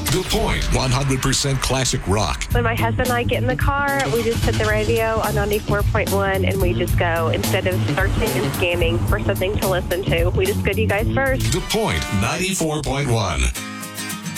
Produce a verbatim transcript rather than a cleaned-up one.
The Point, one hundred percent classic rock. When my husband and I get in the car, we just put the radio on ninety-four point one and we just go. Instead of searching and scanning for something to listen to, we just go to you guys first. The Point, ninety-four point one.